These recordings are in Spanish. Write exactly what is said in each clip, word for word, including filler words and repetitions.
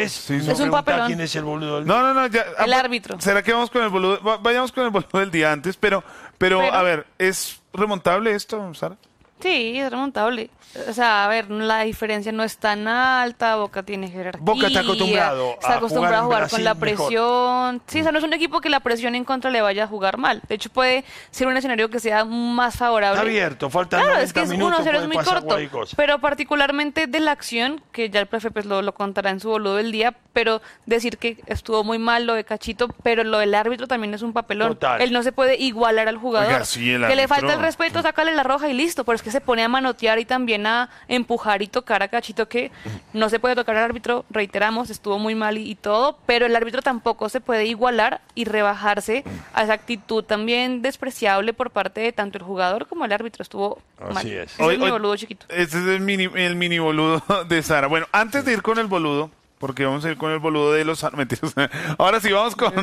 es, Sí, sí. no Es un pregunta papelón. quién es el boludo del No, no, no. Ya, El ah, árbitro. ¿Será que vamos con el boludo? Va- Vayamos con el boludo del día antes, pero, pero, Pero- a ver, ¿es remontable esto, Sara? Sí, es remontable. O sea, a ver, la diferencia no es tan alta, Boca tiene jerarquía. Boca está acostumbrado está a acostumbrado jugar a en jugar con Brasil la mejor. presión. Sí, o sea, no es un equipo que la presión en contra le vaya a jugar mal. De hecho, puede ser un escenario que sea más favorable. Está abierto, faltan Claro, noventa es que es minutos, uno cero, puede es muy pasar corto. cualquier cosa. Pero particularmente de la acción, que ya el profe pues lo, lo contará en su boludo del día, pero decir que estuvo muy mal lo de Cachito, pero lo del árbitro también es un papelón. Total. Él no se puede igualar al jugador. Oiga, sí, el que le árbitro- falta el respeto, sácale la roja y listo. Pero es que se pone a manotear y también a empujar y tocar a Cachito, que no se puede tocar al árbitro, reiteramos, estuvo muy mal y, y todo, pero el árbitro tampoco se puede igualar y rebajarse a esa actitud también despreciable por parte de tanto el jugador como el árbitro. Estuvo Así mal. es. Ese Hoy- es mi hoy- boludo chiquito. Este es el mini, el mini boludo de Sara. Bueno, antes de ir con el boludo, porque vamos a ir con el boludo de los... Mentiras. Ahora sí, vamos con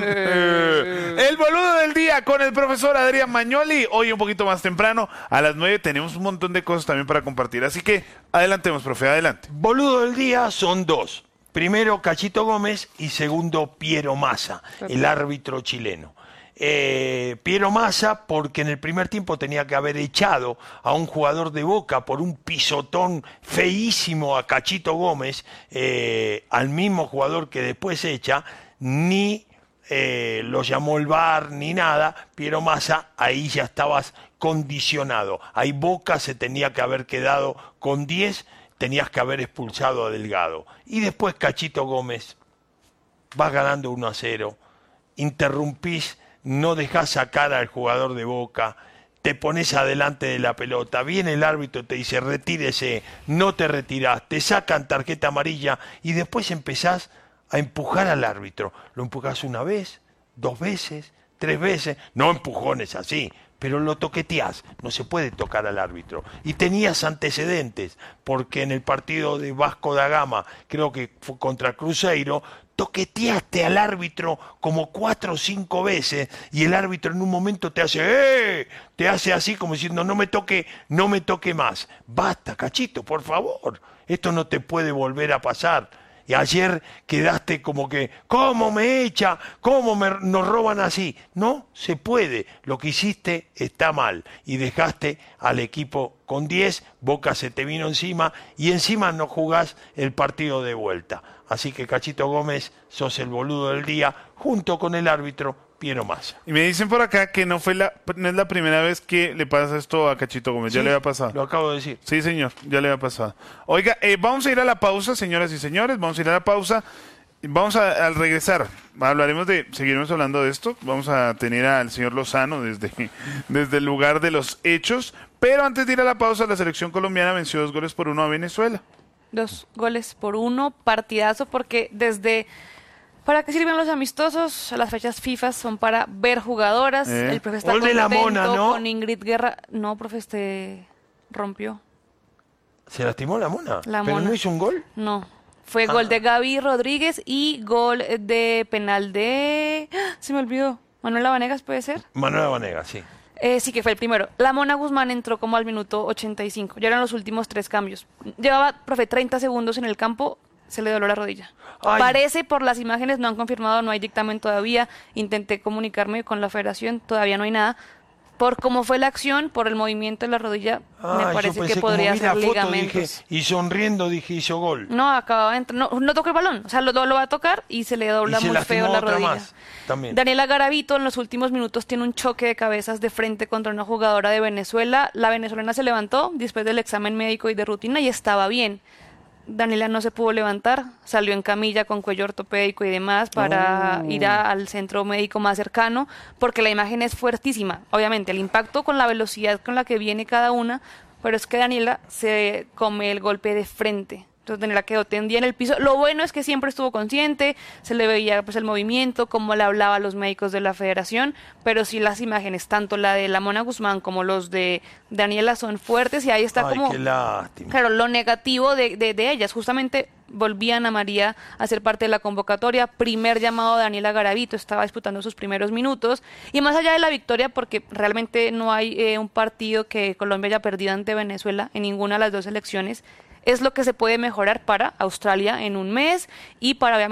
eh, el boludo del día con el profesor Adrián Magnoli. Hoy un poquito más temprano, a las nueve, tenemos un montón de cosas también para compartir. Así que adelantemos, profe, adelante. Boludo del día son dos. Primero Cachito Gómez y segundo Piero Massa, el árbitro chileno. Eh, Piero Massa porque en el primer tiempo tenía que haber echado a un jugador de Boca por un pisotón feísimo a Cachito Gómez, eh, al mismo jugador que después echa, ni eh, lo llamó el V A R ni nada. Piero Massa, ahí ya estabas condicionado. Ahí Boca se tenía que haber quedado con diez, tenías que haber expulsado a Delgado. Y después Cachito Gómez, vas ganando uno a cero, interrumpís, no dejás sacar al jugador de Boca, te pones adelante de la pelota, viene el árbitro, te dice retírese, no te retirás, te sacan tarjeta amarilla y después empezás a empujar al árbitro. Lo empujás una vez, dos veces, tres veces, no empujones así, pero lo toqueteás, no se puede tocar al árbitro. Y tenías antecedentes, porque en el partido de Vasco da Gama, creo que fue contra Cruzeiro, toqueteaste al árbitro como cuatro o cinco veces y el árbitro en un momento te hace ¡eh! Te hace así como diciendo no me toque, no me toque más. Basta, Cachito, por favor, esto no te puede volver a pasar. Y ayer quedaste como que, ¿cómo me echa? ¿Cómo me, nos roban así? No se puede. Lo que hiciste está mal. Y dejaste al equipo con diez, Boca se te vino encima y encima no jugás el partido de vuelta. Así que Cachito Gómez, sos el boludo del día, junto con el árbitro Piero Massa. Y me dicen por acá que no fue la, no es la primera vez que le pasa esto a Cachito Gómez. Ya Sí, le había pasado. Lo acabo de decir. Sí, señor, ya le había pasado. Oiga, eh, vamos a ir a la pausa, señoras y señores, vamos a ir a la pausa. Vamos a, al regresar, hablaremos de, seguiremos hablando de esto. Vamos a tener al señor Lozano desde, desde el lugar de los hechos. Pero antes de ir a la pausa, la selección colombiana venció dos goles por uno a Venezuela. Dos goles por uno, partidazo, porque desde... ¿Para qué sirven los amistosos? Las fechas FIFA son para ver jugadoras. Eh. El profe está Gol de la contento Mona, ¿no? con Ingrid Guerra. No, profe, este rompió. ¿Se lastimó la Mona? La ¿Pero Mona. no hizo un gol? No. Fue Ah. gol de Gaby Rodríguez y gol de penal de... ¡Ah! Se me olvidó. Manuela Vanegas, ¿puede ser? Manuela Vanega, sí. Eh, sí, que fue el primero. La Mona Guzmán entró como al minuto ochenta y cinco. Ya eran los últimos tres cambios. Llevaba, profe, treinta segundos en el campo. Se le dobló la rodilla. Ay. Parece por las imágenes, no han confirmado, no hay dictamen todavía. Intenté comunicarme con la federación, todavía no hay nada. Por cómo fue la acción, por el movimiento de la rodilla, Ah, me yo parece pensé, que como podría vi ser la foto, ligamentos. dije, y sonriendo dije, hizo gol. No, acababa de entrar. No, no tocó el balón. O sea, lo, lo va a tocar y se le dobla Y se muy lastimó feo la otra rodilla. más, también. Daniela Garavito en los últimos minutos tiene un choque de cabezas de frente contra una jugadora de Venezuela. La venezolana se levantó después del examen médico y de rutina y estaba bien. Daniela no se pudo levantar, salió en camilla con cuello ortopédico y demás para Oh. ir a- al centro médico más cercano, porque la imagen es fuertísima. Obviamente, el impacto con la velocidad con la que viene cada una, pero es que Daniela se come el golpe de frente. Entonces Daniela quedó tendida en el piso. Lo bueno es que siempre estuvo consciente, se le veía pues el movimiento, cómo le hablaba a los médicos de la federación, pero sí las imágenes, tanto la de la Mona Guzmán como los de Daniela son fuertes y ahí está Ay, como... qué lástima. Claro, lo negativo de, de, de ellas, justamente volvía Ana María a ser parte de la convocatoria, primer llamado de Daniela Garavito, estaba disputando sus primeros minutos, y más allá de la victoria, porque realmente no hay eh, un partido que Colombia haya perdido ante Venezuela en ninguna de las dos elecciones, es lo que se puede mejorar para Australia en un mes y para